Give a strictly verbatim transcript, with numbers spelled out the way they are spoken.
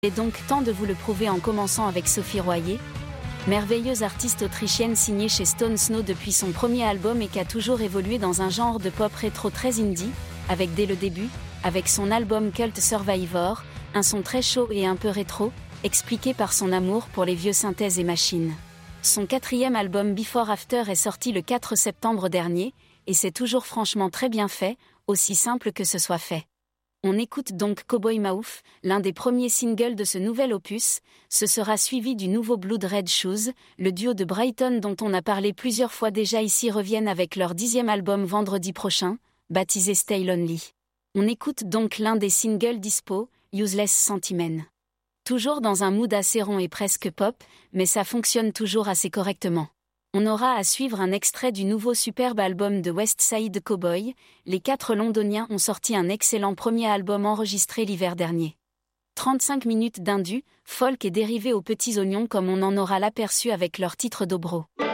Il est donc temps de vous le prouver en commençant avec Sophie Royer, merveilleuse artiste autrichienne signée chez Stone Snow depuis son premier album et qui a toujours évolué dans un genre de pop rétro très indie, avec dès le début, avec son album Cult Survivor, un son très chaud et un peu rétro, expliqué par son amour pour les vieux synthèses et machines. Son quatrième album Before After est sorti le quatre septembre dernier, et c'est toujours franchement très bien fait, aussi simple que ce soit fait. On écoute donc Cowboy Mouth, l'un des premiers singles de ce nouvel opus. Ce sera suivi du nouveau Blood Red Shoes, le duo de Brighton dont on a parlé plusieurs fois déjà ici reviennent avec leur dixième album vendredi prochain, baptisé Stay Lonely. On écoute donc l'un des singles dispo, Useless Sentiment. Toujours dans un mood assez rond et presque pop, mais ça fonctionne toujours assez correctement. On aura à suivre un extrait du nouveau superbe album de West Side Cowboy. Les quatre londoniens ont sorti un excellent premier album enregistré l'hiver dernier. trente-cinq minutes d'indus, folk et dérivés aux petits oignons comme on en aura l'aperçu avec leur titre Dobro.